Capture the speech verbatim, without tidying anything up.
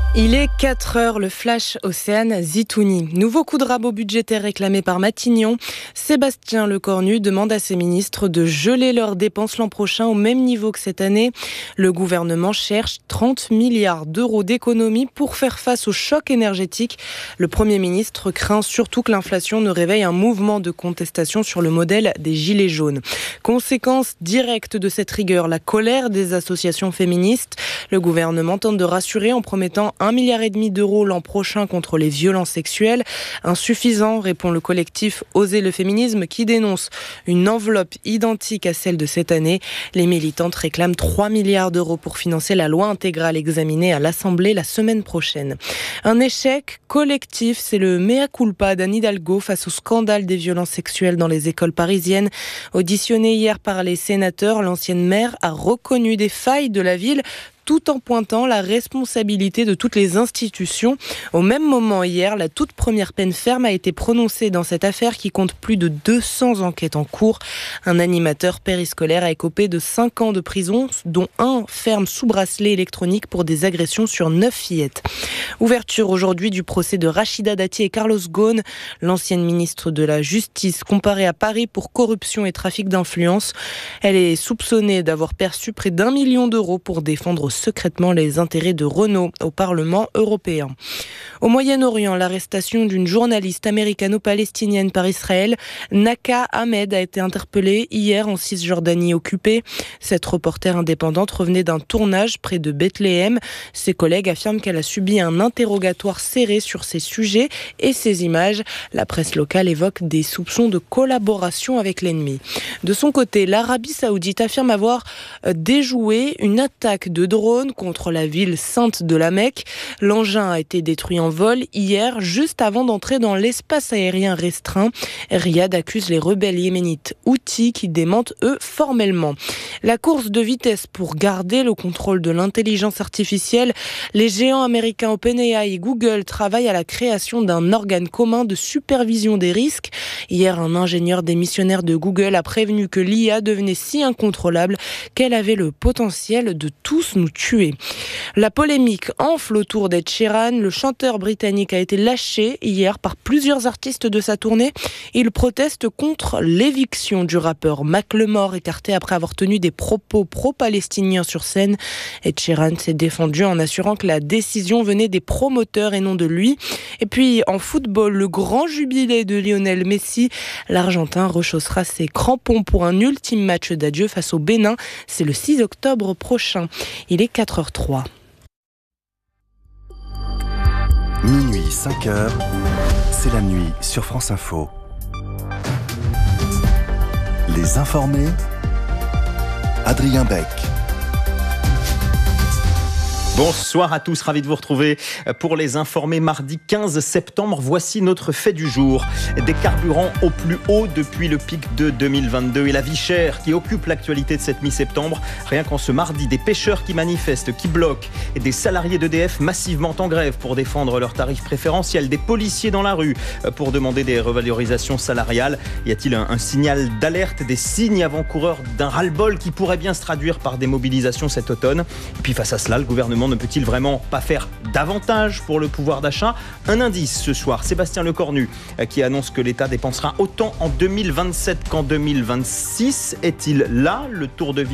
Il est quatre heures, le flash Océane Zitouni. Nouveau coup de rabot budgétaire réclamé par Matignon. Sébastien Lecornu demande à ses ministres de geler leurs dépenses l'an prochain au même niveau que cette année. Le gouvernement cherche trente milliards d'euros d'économies pour faire face au choc énergétique. Le Premier ministre craint surtout que l'inflation ne réveille un mouvement de contestation sur le modèle des Gilets jaunes. Conséquence directe de cette rigueur, la colère des associations féministes. Le gouvernement tente de rassurer en promettant un milliard et demi d'euros l'an prochain contre les violences sexuelles. Insuffisant, répond le collectif Oser le féminisme qui dénonce une enveloppe identique à celle de cette année. Les militantes réclament trois milliards d'euros pour financer la loi intégrale examinée à l'Assemblée la semaine prochaine. Un échec collectif, c'est le mea culpa d'Anne Hidalgo face au scandale des violences sexuelles dans les écoles parisiennes. Auditionnée hier par les sénateurs, l'ancienne maire a reconnu des failles de la ville, tout en pointant la responsabilité de toutes les institutions. Au même moment hier, la toute première peine ferme a été prononcée dans cette affaire qui compte plus de deux cents enquêtes en cours. Un animateur périscolaire a écopé de cinq ans de prison, dont un ferme sous bracelet électronique pour des agressions sur neuf fillettes. Ouverture aujourd'hui du procès de Rachida Dati et Carlos Ghosn, l'ancienne ministre de la Justice, comparée à Paris pour corruption et trafic d'influence. Elle est soupçonnée d'avoir perçu près d'un million d'euros pour défendre secrètement les intérêts de Renault au Parlement européen. Au Moyen-Orient, l'arrestation d'une journaliste américano-palestinienne par Israël, Naka Ahmed, a été interpellée hier en Cisjordanie occupée. Cette reporter indépendante revenait d'un tournage près de Bethléem. Ses collègues affirment qu'elle a subi un interrogatoire serré sur ces sujets et ces images. La presse locale évoque des soupçons de collaboration avec l'ennemi. De son côté, l'Arabie Saoudite affirme avoir déjoué une attaque de drone contre la ville sainte de la Mecque. L'engin a été détruit en vol hier, juste avant d'entrer dans l'espace aérien restreint. Riyad accuse les rebelles yéménites Houthis qui démentent eux formellement. La course de vitesse pour garder le contrôle de l'intelligence artificielle, les géants américains OpenAI et Google travaillent à la création d'un organe commun de supervision des risques. Hier, un ingénieur démissionnaire de Google a prévenu que l'I A devenait si incontrôlable qu'elle avait le potentiel de tous nous tuer. La polémique enfle autour d'Ed Sheeran. Le chanteur britannique a été lâché hier par plusieurs artistes de sa tournée. Il proteste contre l'éviction du rappeur Macklemore, écarté après avoir tenu des propos pro-palestiniens sur scène. Ed Sheeran s'est défendu en assurant que la décision venait des promoteurs et non de lui. Et puis en football, le grand jubilé de Lionel Messi. L'Argentin rechaussera ses crampons pour un ultime match d'adieu face au Bénin. C'est le six octobre prochain. Il est quatre heures trois. Minuit, cinq heures, c'est la nuit sur France Info. Les informés, Adrien Beck. Bonsoir à tous, ravi de vous retrouver pour les informés mardi quinze septembre. Voici notre fait du jour. Des carburants au plus haut depuis le pic de deux mille vingt-deux et la vie chère qui occupe l'actualité de cette mi-septembre. Rien qu'en ce mardi, des pêcheurs qui manifestent, qui bloquent, et des salariés d'E D F massivement en grève pour défendre leurs tarifs préférentiels, des policiers dans la rue pour demander des revalorisations salariales. Y a-t-il un, un signal d'alerte, des signes avant-coureurs d'un ras-le-bol qui pourrait bien se traduire par des mobilisations cet automne? Et puis face à cela, le gouvernement ne peut-il vraiment pas faire davantage pour le pouvoir d'achat? Un indice ce soir, Sébastien Lecornu qui annonce que l'État dépensera autant en deux mille vingt-sept qu'en deux mille vingt-six. Est-il là le tour de